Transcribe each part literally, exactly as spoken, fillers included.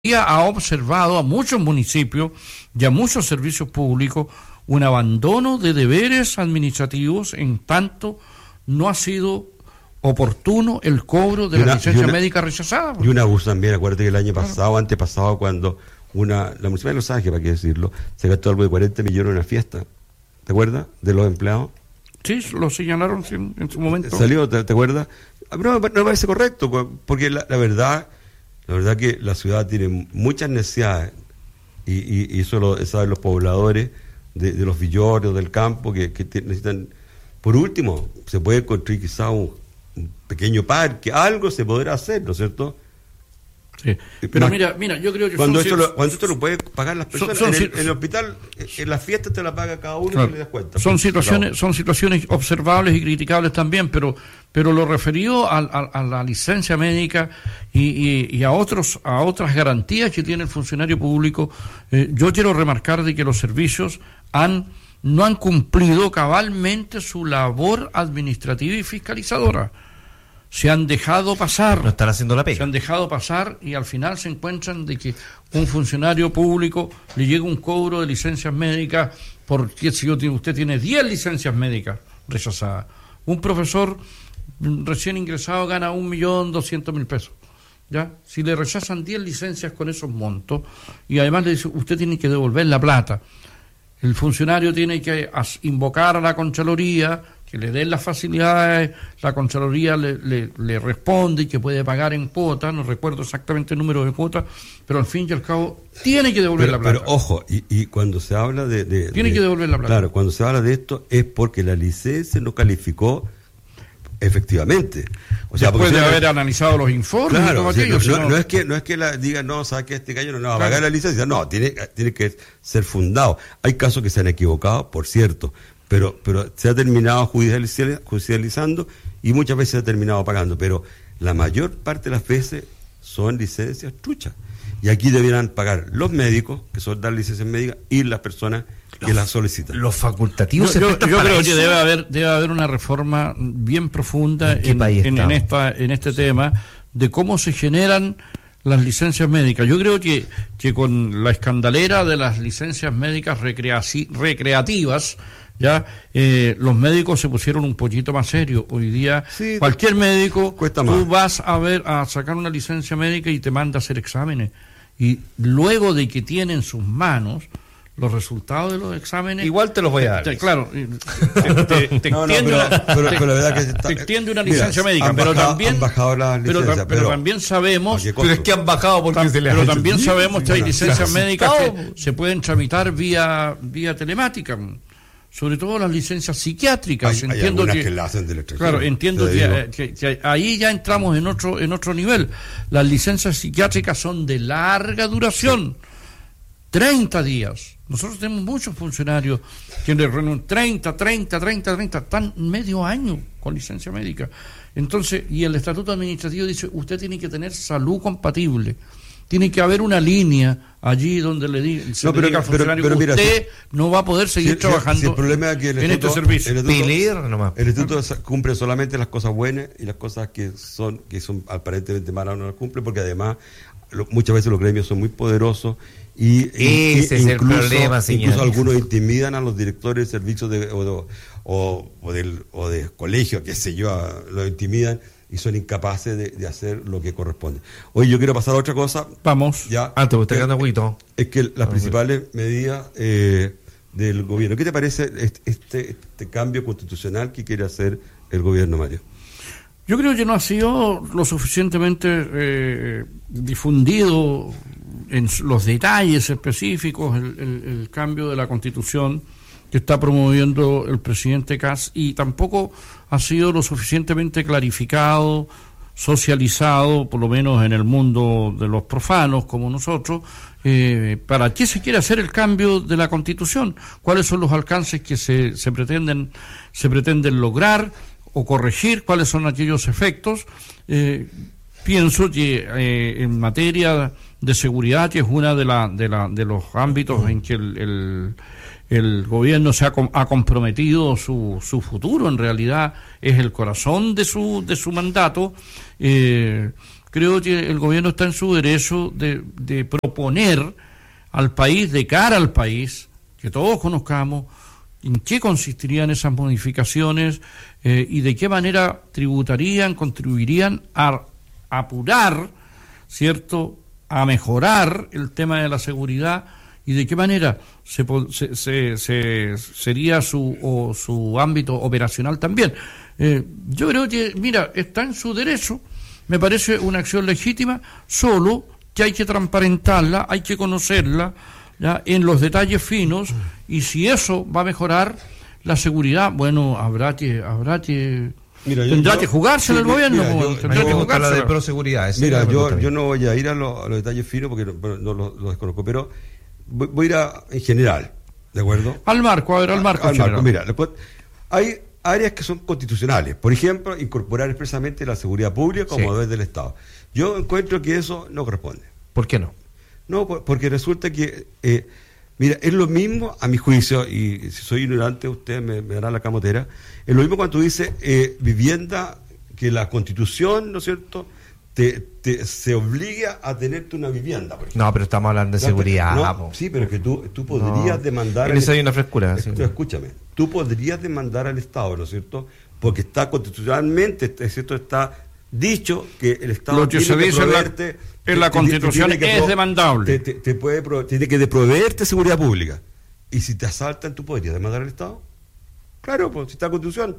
ha observado a muchos municipios y a muchos servicios públicos un abandono de deberes administrativos en tanto no ha sido oportuno el cobro de una, la licencia una, médica rechazada. Y un abuso también, acuérdate que el año pasado, claro. antepasado, cuando una la Municipalidad de Los Ángeles, para qué decirlo, se gastó algo de cuarenta millones en una fiesta, ¿te acuerdas? De los empleados. Sí, lo señalaron en, en su momento. Salió, ¿te, te acuerdas? No, no me parece correcto, porque la, la verdad... La verdad que la ciudad tiene muchas necesidades y, y, y eso lo saben los pobladores de, de los villones, del campo, que, que te, necesitan. Por último, se puede construir quizá un, un pequeño parque, algo se podrá hacer, ¿no es cierto? Sí. Pero Más, mira, mira, yo creo que cuando son, esto lo, cuando esto lo pueden pagar las personas son, son, en, el, en el hospital, en la fiesta te la paga cada uno, claro, y le das cuenta. Son situaciones, son situaciones observables y criticables también, pero pero lo referido a, a, a la licencia médica y, y, y a otros a otras garantías que tiene el funcionario público, eh, yo quiero remarcar de que los servicios han no han cumplido cabalmente su labor administrativa y fiscalizadora. Se han dejado pasar. No están haciendo la pega. Se han dejado pasar y al final se encuentran de que un funcionario público le llega un cobro de licencias médicas porque si usted tiene diez licencias médicas rechazadas. Un profesor recién ingresado gana un millón doscientos mil pesos. ¿Ya? Si le rechazan diez licencias con esos montos y además le dice usted tiene que devolver la plata, el funcionario tiene que invocar a la Contraloría que le den las facilidades, la Contraloría le, le, le responde y que puede pagar en cuotas, no recuerdo exactamente el número de cuotas, pero al fin y al cabo tiene que devolver pero, la plata. Pero ojo, y, y cuando se habla de, de... Tiene de, que devolver la plata. Claro, cuando se habla de esto es porque la licencia no calificó efectivamente. O sea, después de si haber no, analizado los informes claro, y todo o sea, aquello. No, sino... no, no es que no es que la diga, no, sabe que este gallo no, no va a claro. pagar la licencia, no, tiene, tiene que ser fundado. Hay casos que se han equivocado, por cierto, pero pero se ha terminado judicializando y muchas veces se ha terminado pagando, pero la mayor parte de las veces son licencias truchas. Y aquí debieran pagar los médicos, que son dar licencias médicas, y las personas que los, las solicitan. Los facultativos yo, se yo, yo creo eso. que debe haber debe haber una reforma bien profunda ¿En, en, en, en esta en este tema de cómo se generan las licencias médicas. Yo creo que, que con la escandalera de las licencias médicas recreaci- recreativas, ya eh, los médicos se pusieron un poquito más serios. Hoy día sí, cualquier médico, cuesta tú más. vas a ver a sacar una licencia médica y te manda a hacer exámenes. Y luego de que tiene en sus manos los resultados de los exámenes, igual te los voy a dar. Te, claro, te, te, te no, no, extiende pero, una, pero, te, pero la verdad que está, te extiende una licencia mira, médica, pero bajado, también, han bajado las licencias, pero, pero, pero también sabemos, pero es que han bajado porque tam, se les pero ha también hecho sabemos que hay licencias claro, médicas que se pueden tramitar vía vía telemática. Sobre todo las licencias psiquiátricas. Hay, entiendo hay que, que la hacen del claro, entiendo que, que, que ahí ya entramos en otro en otro nivel. Las licencias psiquiátricas son de larga duración, treinta días. Nosotros tenemos muchos funcionarios que reúnen treinta, treinta, treinta, treinta, están medio año con licencia médica. Entonces, y el estatuto administrativo dice, usted tiene que tener salud compatible. Tiene que haber una línea allí donde le diga, se no, le pero, diga al funcionario, pero, pero mira, usted si, no va a poder seguir si, trabajando si el problema es que el en estatuto, este servicio. El estatuto, Pelir, nomás. el estatuto cumple solamente las cosas buenas y las cosas que son que son aparentemente malas no las cumple, porque además lo, muchas veces los gremios son muy poderosos y, y ese es incluso, el problema, señor. Incluso algunos intimidan a los directores de servicios de, o, o, o, del, o de colegio, qué sé yo, los intimidan y son incapaces de, de hacer lo que corresponde. Hoy yo quiero pasar a otra cosa. Vamos. Ya, ah, te voy quedando poquito. Es que las principales medidas eh, del gobierno. ¿Qué te parece este, este, este cambio constitucional que quiere hacer el gobierno, Mario? Yo creo que no ha sido lo suficientemente eh, difundido en los detalles específicos el, el, el cambio de la Constitución que está promoviendo el presidente Kast, y tampoco ha sido lo suficientemente clarificado, socializado, por lo menos en el mundo de los profanos como nosotros, eh, para qué se quiere hacer el cambio de la Constitución, cuáles son los alcances que se, se pretenden se pretenden lograr o corregir, cuáles son aquellos efectos. Eh, pienso que eh, en materia de seguridad, que es una de, la, de, la, de los ámbitos en que el, el el gobierno se ha, ha comprometido su, su futuro, en realidad es el corazón de su de su mandato, eh, creo que el gobierno está en su derecho de, de proponer al país, de cara al país, que todos conozcamos, en qué consistirían esas modificaciones eh, y de qué manera tributarían, contribuirían a apurar, ¿cierto?, a mejorar el tema de la seguridad y de qué manera se, se, se, se sería su, o, su ámbito operacional también. Eh, yo creo que, mira, está en su derecho, me parece una acción legítima, solo que hay que transparentarla, hay que conocerla, ¿ya?, en los detalles finos, y si eso va a mejorar la seguridad, bueno, habrá que, habrá que Mira, yo, tendrá yo, que jugársela sí, el gobierno. Mira, yo, tendrá yo, que jugársela. La de proseguridad. Mira, yo, yo no voy a ir a, lo, a los detalles finos porque no, no los lo desconozco, pero voy, voy a ir a, en general, ¿de acuerdo? Al marco, a ver, al marco. Al marco, mira, hay áreas que son constitucionales. Por ejemplo, incorporar expresamente la seguridad pública como sí. deber del Estado. Yo encuentro que eso no corresponde. ¿Por qué no? No, porque resulta que, eh, mira, es lo mismo, a mi juicio, y si soy ignorante, usted me, me dará la camotera, es lo mismo cuando tú dices eh, vivienda, que la Constitución, ¿no es cierto?, te, te, se obliga a tenerte una vivienda. Por ejemplo. No, pero estamos hablando de seguridad. No, sí, pero que tú, tú podrías no. demandar... En eso hay una frescura. Sí. Escúchame, tú podrías demandar al Estado, ¿no es cierto?, porque está constitucionalmente, ¿es cierto?, está dicho que el Estado lo que tiene se que dice proveerte... En la, en la Constitución te, te que es pro, demandable. Te, te, te puede pro, tiene que proveerte seguridad pública. Y si te asaltan, ¿tú podrías demandar al Estado? Claro, pues si está la Constitución.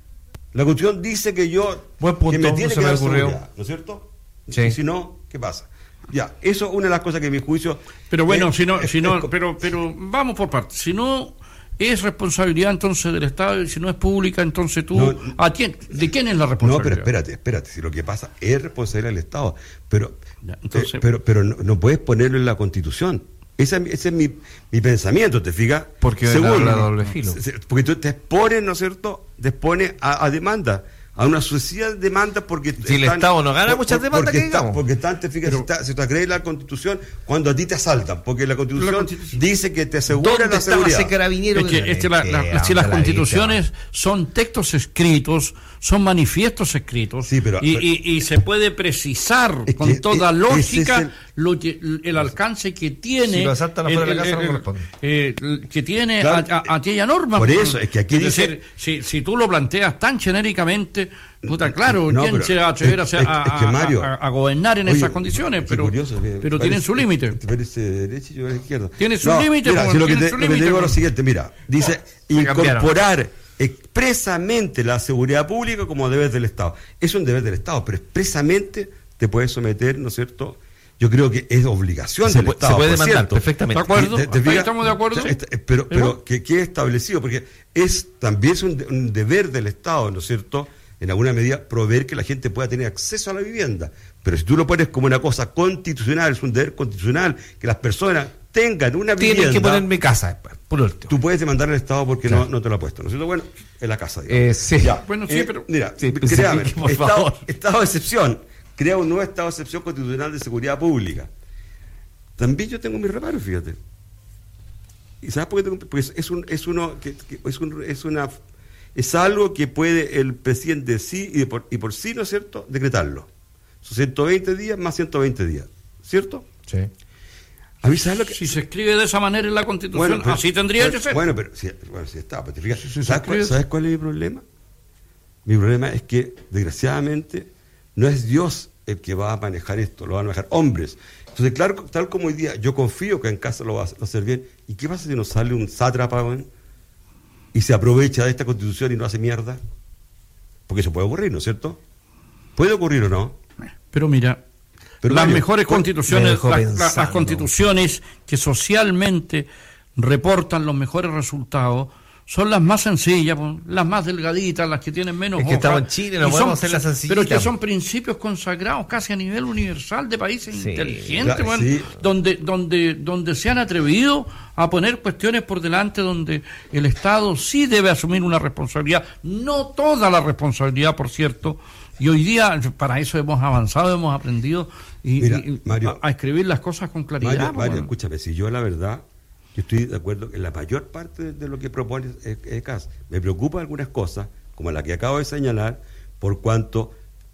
La Constitución dice que yo Buen punto, que me tiene no que me dar ocurrió. seguridad, ¿no es cierto? Sí. Y si no, ¿qué pasa? Ya, eso es una de las cosas que en mi juicio... Pero bueno, eh, si no, es, si no es, pero, pero vamos por partes. Si no es responsabilidad entonces del Estado, y si no es pública, entonces tú... No, ¿a quién, ¿De quién es la responsabilidad? No, pero espérate, espérate. Si lo que pasa es responsabilidad del Estado, pero, ya, entonces, eh, pero, pero no, no puedes ponerlo en la Constitución. Ese, ese es mi, mi pensamiento, ¿te fijas? Porque según la doble filo. Porque tú te expones, ¿no es cierto?, te expones a, a demanda, a una sucesión de demandas porque... Si están, el Estado no gana por, muchas demandas, porque que digamos. Está, porque están, te fijas, pero, si, está, si te crees la Constitución, cuando a ti te asaltan, porque la Constitución, la Constitución dice que te asegura la seguridad. Ese carabinero es que, es que la, la, si las constituciones son textos escritos, son manifiestos escritos, sí, pero, y, pero, y, y se puede precisar con que, toda es, lógica el, lo que, el alcance que tiene si lo asaltan afuera de la casa, no corresponde. Eh, que tiene claro, a, a, aquella norma. Por eso, es que aquí es dice, decir, si, si tú lo planteas tan genéricamente, puta, claro, no, ¿quién pero, se va a atrever es, a, a, es que Mario, a, a gobernar en oye, esas condiciones? Pero, curioso, que pero tienen su límite. Te parece derecha y yo a la izquierda. Tiene su no, límite. Mira, si lo que te, su lo que te digo es lo siguiente, mira, dice no, incorporar expresamente la seguridad pública como deber del Estado. Es un deber del Estado, pero expresamente te puedes someter, ¿no es cierto? Yo creo que es obligación se del puede, Estado. Se puede demandar cierto. perfectamente. ¿De acuerdo? ¿Te, te ¿Estamos de acuerdo? Pero, pero que quede establecido, porque es también es un, un deber del Estado, ¿no es cierto?, en alguna medida, proveer que la gente pueda tener acceso a la vivienda. Pero si tú lo pones como una cosa constitucional, es un deber constitucional, que las personas tengan una vivienda... Tienen que poner mi casa, por último. Tú puedes demandar al Estado porque claro. no, no te lo ha puesto, ¿no es cierto? Bueno, en la casa, digamos. Eh, sí. Ya. Bueno, sí, eh, pero... Mira, sí, créame, sí, por estado, favor. estado de excepción, crea un nuevo estado de excepción constitucional de seguridad pública. También yo tengo mis reparos, fíjate. ¿Y sabes por qué tengo? Porque es, un, es, uno, que, que es, un, es una... Es algo que puede el presidente sí y, de por, y por sí, ¿no es cierto?, decretarlo. Son ciento veinte días más ciento veinte días, ¿cierto? Sí. A mí, ¿sabes lo que? Si se escribe de esa manera en la Constitución, bueno, pero, así tendría pero, que ser. Bueno, pero si, bueno, si está, pero te fijas, si ¿sabes, cuál, ¿sabes cuál es mi problema? Mi problema es que, desgraciadamente, no es Dios el que va a manejar esto, lo van a manejar hombres. Entonces, claro, tal como hoy día, yo confío que en casa lo va a hacer bien. ¿Y qué pasa si nos sale un sátrapa, bueno, y se aprovecha de esta Constitución y no hace mierda? Porque eso puede ocurrir, ¿no es cierto? ¿Puede ocurrir o no? Pero mira, pero las Mario, mejores constituciones, la, la, las constituciones que socialmente reportan los mejores resultados son las más sencillas, las más delgaditas, las que tienen menos es que estamos en Chile, no podemos hacer las sencillas. Pero que son principios consagrados casi a nivel universal de países sí, inteligentes, la, bueno, sí. donde, donde, donde se han atrevido a poner cuestiones por delante donde el Estado sí debe asumir una responsabilidad, no toda la responsabilidad, por cierto, y hoy día para eso hemos avanzado, hemos aprendido y, Mira, y, Mario, a, a escribir las cosas con claridad. Mario, Mario, bueno. escúchame, si yo la verdad... Yo estoy de acuerdo en la mayor parte de, de lo que propone eh, C A S. Me preocupan algunas cosas, como la que acabo de señalar, por cuanto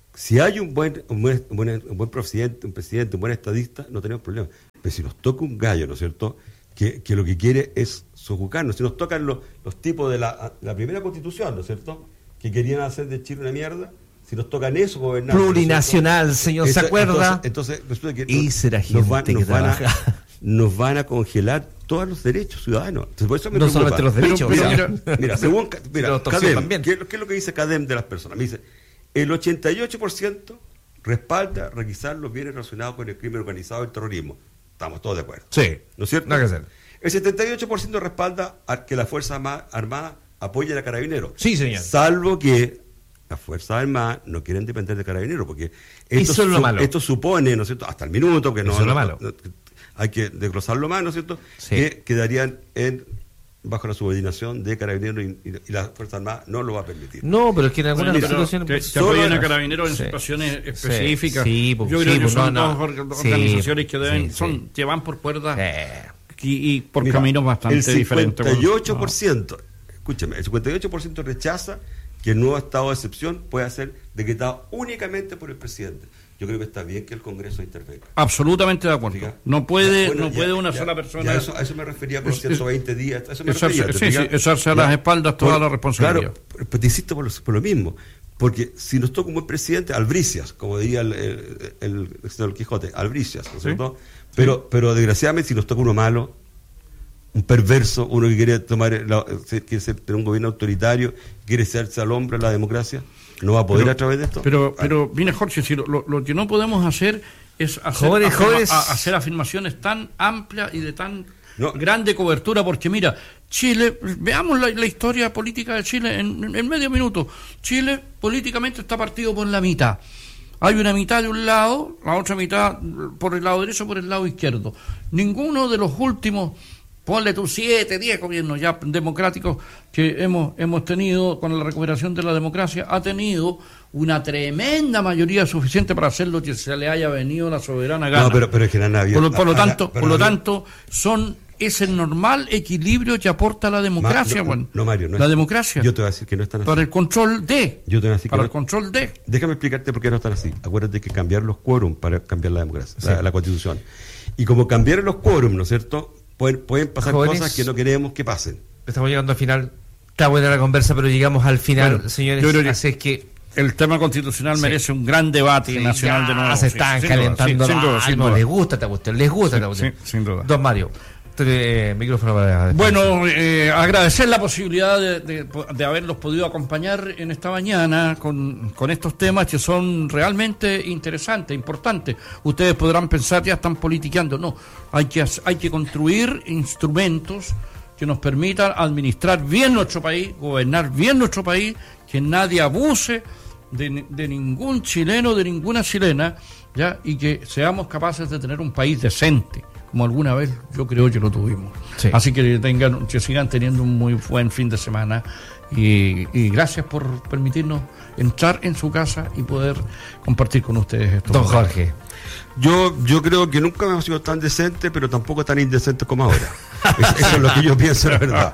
si hay un buen, un buen, un buen, un buen presidente, un presidente, un buen estadista, no tenemos problema. Pero si nos toca un gallo, ¿no es cierto?, que, que lo que quiere es sojucarnos. Si nos tocan los, los tipos de la, la primera constitución, ¿no es cierto?, que querían hacer de Chile una mierda, si nos tocan eso, gobernar. Plurinacional, ¿no, señor, ¿se acuerda? Entonces, entonces que y nos, será gente nos, van, que nos, van a, trabaja. nos van a congelar todos los derechos ciudadanos. Entonces, por eso me no preocupa. solamente los derechos, pero, mira, mira, mira, según mira, CADEM, también. ¿qué, ¿qué es lo que dice CADEM de las personas? Me dice, el ochenta y ocho por ciento respalda requisar los bienes relacionados con el crimen organizado y el terrorismo. Estamos todos de acuerdo. Sí. ¿No es cierto? No hay que hacer. El setenta y ocho por ciento respalda a que la Fuerza Armada apoye a Carabineros. Sí, señor. Salvo que las Fuerzas Armadas no quieren depender de Carabineros, porque esto, Eso es lo su, malo. esto supone, ¿no es cierto?, hasta el minuto, que no, Eso es lo no, malo. no, hay que desglosarlo más, ¿no es cierto?, sí. que quedarían en bajo la subordinación de Carabineros y, y, y la Fuerza Armada no lo va a permitir. No, pero es que en algunas bueno, situaciones... Que, pues, que apoyen solo, a Carabineros en sí, situaciones específicas. Sí, sí, pues, yo creo sí, que pues, son no, dos no. organizaciones Sí, que deben sí, son sí. que van por cuerdas Eh. y, y por Mira, caminos bastante el diferentes. cincuenta y ocho por ciento, no. Escúcheme, el cincuenta y ocho por ciento rechaza que el nuevo estado de excepción pueda ser decretado únicamente por el presidente. Yo creo que está bien que el Congreso intervenga. Absolutamente de acuerdo. Diga, no puede, bueno, no ya, puede una ya, sola persona. Ya eso, a eso me refería con los ciento veinte días. A eso me echarse, refería. sí, sí, echarse a las espaldas toda por, la responsabilidad. Claro, pero te insisto por lo, por lo mismo. Porque si nos toca un buen presidente, albricias, como diría el, el, el, el señor Quijote, albricias, ¿no es cierto? Sí. Pero, pero desgraciadamente, si nos toca uno malo, un perverso, uno que quiere tomar la, quiere ser, tener un gobierno autoritario, quiere hacerse al hombre la democracia, no va a poder pero, a través de esto. Pero, pero mire, Jorge, si lo, lo, lo que no podemos hacer es hacer, jóvenes, afirma, jóvenes. A, hacer afirmaciones tan amplias y de tan no. grande cobertura, porque mira, Chile, veamos la, la historia política de Chile en, en, en medio minuto. Chile políticamente está partido por la mitad. Hay una mitad de un lado, la otra mitad por el lado derecho, por el lado izquierdo. Ninguno de los últimos, ponle tú siete, diez gobiernos ya democráticos que hemos, hemos tenido con la recuperación de la democracia, ha tenido una tremenda mayoría suficiente para hacer lo que se le haya venido la soberana gana. No, pero, pero es que la Navidad, por, lo, por lo la, tanto, la, por lo la, tanto, son es el normal equilibrio que aporta la democracia, no, bueno, no, Mario, no la es, democracia. Yo te voy a decir que no están así. Para el control de. Yo te voy a decir para que el no, control de. Déjame explicarte por qué no están así. Acuérdate que cambiar los quórum para cambiar la democracia, sí. la, la constitución. Y como cambiar los quórum, ¿no es cierto?, pueden, pueden pasar Jóvenes, cosas que no queremos que pasen. Estamos llegando al final. Está buena la conversa, pero llegamos al final, bueno, señores. Yo creo que así es que el tema constitucional sí. merece un gran debate sí, nacional ya de nuevo. se están sí, calentando. Sin duda, sin duda. Les gusta esta cuestión, les gusta esta cuestión. Sí, sin duda. Don Mario, eh, micrófono para... Bueno, eh, agradecer la posibilidad de, de, de haberlos podido acompañar en esta mañana con, con estos temas que son realmente interesantes, importantes. Ustedes podrán pensar, ya están politiqueando. No, hay que, hay que construir instrumentos que nos permitan administrar bien nuestro país, gobernar bien nuestro país, que nadie abuse de, de ningún chileno, de ninguna chilena, ya, y que seamos capaces de tener un país decente, como alguna vez yo creo que lo tuvimos. Sí. Así que tengan, que sigan teniendo un muy buen fin de semana y, y gracias por permitirnos entrar en su casa y poder compartir con ustedes esto. Don Jorge. Yo, yo creo que nunca hemos sido tan decentes, pero tampoco tan indecentes como ahora. Eso, eso es lo que yo pienso, la verdad.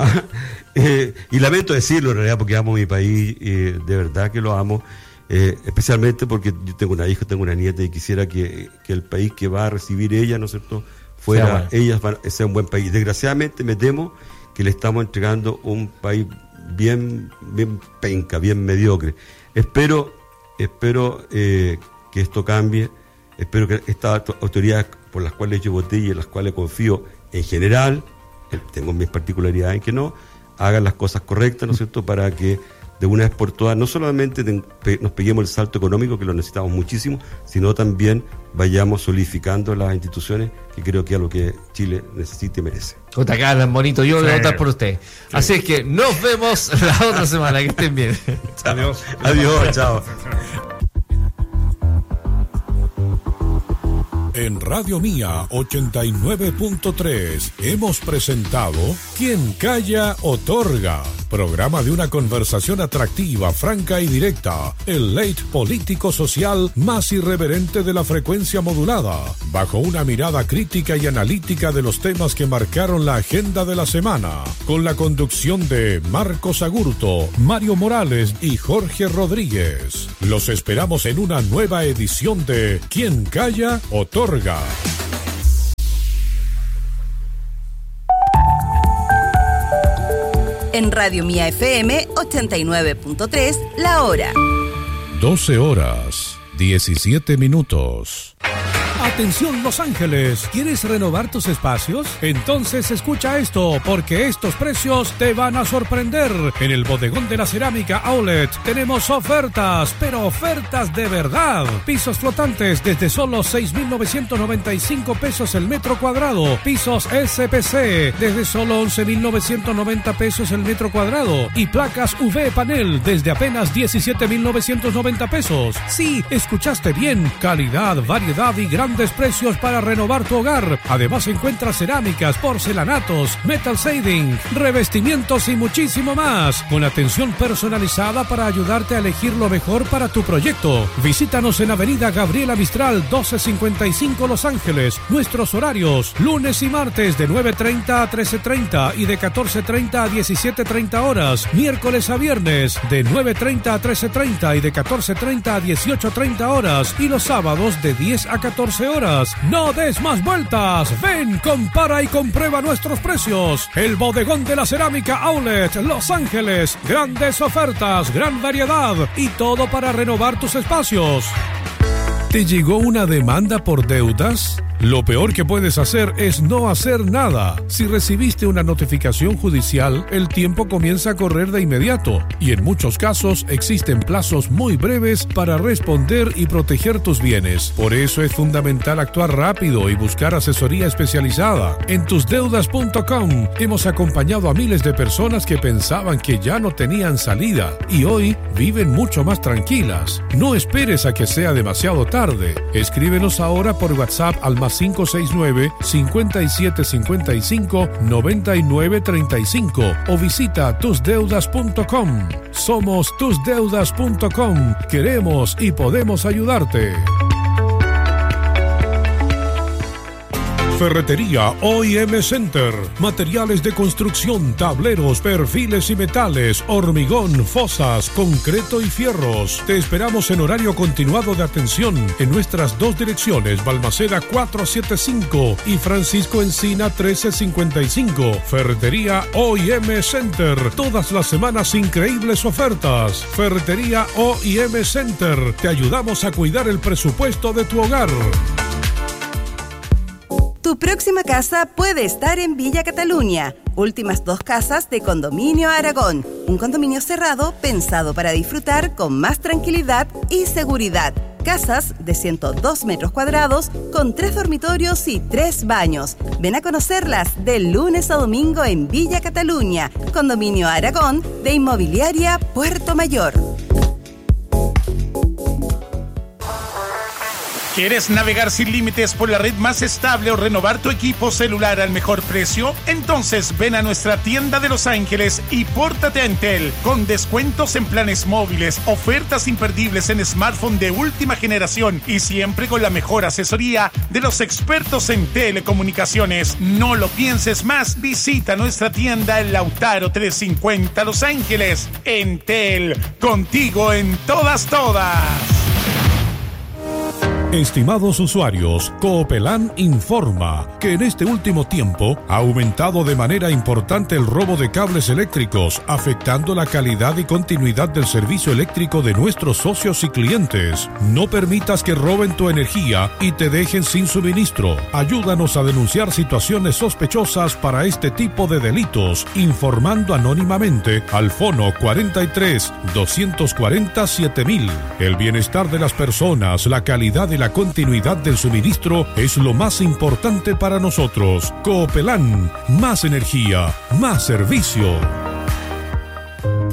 eh, y lamento decirlo, en realidad, porque amo mi país, eh, de verdad que lo amo, eh, especialmente porque yo tengo una hija, tengo una nieta y quisiera que, que el país que va a recibir ella, ¿no es cierto?, fuera, bueno. ellas van, sea un buen país. Desgraciadamente me temo que le estamos entregando un país bien, bien penca, bien mediocre. Espero, espero eh, que esto cambie. Espero que estas autoridades por las cuales yo voté y en las cuales confío en general, tengo mis particularidades en que no, hagan las cosas correctas, ¿no es cierto?, para que de una vez por todas no solamente nos peguemos el salto económico, que lo necesitamos muchísimo, sino también vayamos solidificando las instituciones, que creo que es lo que Chile necesita y merece. Jota Carlos, bonito, yo voy a votar por usted. Sí. Así es que nos vemos la otra semana, que estén bien. Adiós. Adiós, chao. En Radio Mía ochenta y nueve punto tres hemos presentado Quien Calla Otorga, programa de una conversación atractiva, franca y directa, el late político social más irreverente de la frecuencia modulada, bajo una mirada crítica y analítica de los temas que marcaron la agenda de la semana, con la conducción de Marcos Agurto, Mario Morales y Jorge Rodríguez. Los esperamos en una nueva edición de Quien Calla Otorga. En Radio Mía F M ochenta y nueve punto tres, la hora. doce horas, diecisiete minutos. Atención Los Ángeles, ¿quieres renovar tus espacios? Entonces escucha esto, porque estos precios te van a sorprender. En el Bodegón de la Cerámica Outlet tenemos ofertas, pero ofertas de verdad. Pisos flotantes desde solo seis mil novecientos noventa y cinco pesos el metro cuadrado. Pisos S P C desde solo once mil novecientos noventa pesos el metro cuadrado. Y placas U V panel desde apenas diecisiete mil novecientos noventa pesos. Sí, escuchaste bien, calidad, variedad y gran grandes precios para renovar tu hogar. Además encuentras cerámicas, porcelanatos, metal siding, revestimientos y muchísimo más, con atención personalizada para ayudarte a elegir lo mejor para tu proyecto. Visítanos en Avenida Gabriela Mistral doce cincuenta y cinco Los Ángeles. Nuestros horarios: lunes y martes de nueve treinta a trece treinta y de catorce treinta a diecisiete treinta horas. Miércoles a viernes de nueve treinta a trece treinta y de catorce treinta a dieciocho treinta horas. Y los sábados de diez a catorce horas. No des más vueltas. Ven, compara y comprueba nuestros precios. El Bodegón de la Cerámica Outlet, Los Ángeles. Grandes ofertas, gran variedad y todo para renovar tus espacios. ¿Te llegó una demanda por deudas? Lo peor que puedes hacer es no hacer nada. Si recibiste una notificación judicial, el tiempo comienza a correr de inmediato y en muchos casos existen plazos muy breves para responder y proteger tus bienes. Por eso es fundamental actuar rápido y buscar asesoría especializada. En tus deudas punto com hemos acompañado a miles de personas que pensaban que ya no tenían salida y hoy viven mucho más tranquilas. No esperes a que sea demasiado tarde. Escríbenos ahora por WhatsApp al más cinco seis nueve, cinco siete cinco cinco, nueve nueve tres cinco o visita tus deudas punto com. Somos tus deudas punto com. Queremos y podemos ayudarte. Ferretería O I M Center. Materiales de construcción, tableros, perfiles y metales, hormigón, fosas, concreto y fierros. Te esperamos en horario continuado de atención en nuestras dos direcciones, Balmaceda cuatrocientos setenta y cinco y Francisco Encina trece cincuenta y cinco. Ferretería O I M Center. Todas las semanas increíbles ofertas. Ferretería O I M Center. Te ayudamos a cuidar el presupuesto de tu hogar. Tu próxima casa puede estar en Villa Cataluña. Últimas dos casas de Condominio Aragón. Un condominio cerrado pensado para disfrutar con más tranquilidad y seguridad. Casas de ciento dos metros cuadrados con tres dormitorios y tres baños. Ven a conocerlas de lunes a domingo en Villa Cataluña. Condominio Aragón de Inmobiliaria Puerto Mayor. ¿Quieres navegar sin límites por la red más estable o renovar tu equipo celular al mejor precio? Entonces ven a nuestra tienda de Los Ángeles y pórtate a Entel con descuentos en planes móviles, ofertas imperdibles en smartphone de última generación y siempre con la mejor asesoría de los expertos en telecomunicaciones. No lo pienses más, visita nuestra tienda en Lautaro trescientos cincuenta Los Ángeles. Entel, contigo en todas, todas. Estimados usuarios, Coopelán informa que en este último tiempo ha aumentado de manera importante el robo de cables eléctricos, afectando la calidad y continuidad del servicio eléctrico de nuestros socios y clientes. No permitas que roben tu energía y te dejen sin suministro. Ayúdanos a denunciar situaciones sospechosas para este tipo de delitos, informando anónimamente al fono cuarenta y tres, doscientos cuarenta, siete mil. El bienestar de las personas, la calidad y la continuidad del suministro es lo más importante para nosotros. Coopelán, más energía, más servicio.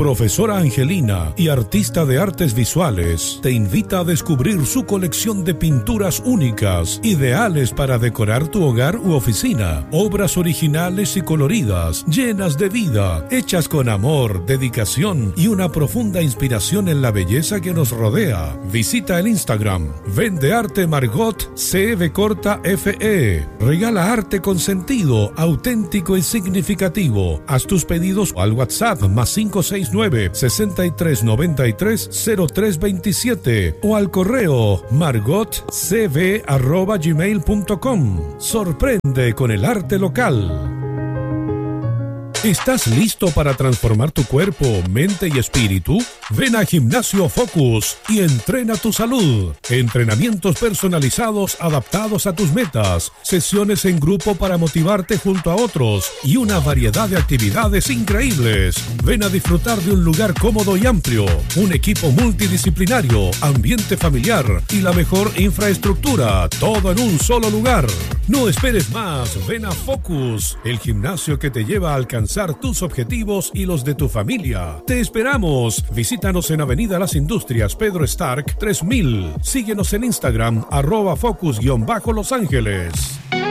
Profesora Angelina y artista de artes visuales te invita a descubrir su colección de pinturas únicas, ideales para decorar tu hogar u oficina. Obras originales y coloridas, llenas de vida, hechas con amor, dedicación y una profunda inspiración en la belleza que nos rodea. Visita el Instagram Vende Arte Margot C B corta F E. Regala arte con sentido, auténtico y significativo. Haz tus pedidos al WhatsApp más cinco seis nueve, sesenta y tres noventa y tres, cero tres veintisiete o al correo margotcb arroba gmail punto com. Sorprende con el arte local. ¿Estás listo para transformar tu cuerpo, mente y espíritu? Ven a Gimnasio Focus y entrena tu salud. Entrenamientos personalizados adaptados a tus metas, sesiones en grupo para motivarte junto a otros y una variedad de actividades increíbles. Ven a disfrutar de un lugar cómodo y amplio, un equipo multidisciplinario, ambiente familiar y la mejor infraestructura, todo en un solo lugar. No esperes más, ven a Focus, el gimnasio que te lleva a alcanzar tus objetivos y los de tu familia. Te esperamos. Visítanos en Avenida Las Industrias, Pedro Stark, tres mil. Síguenos en Instagram, arroba focus-Los Ángeles.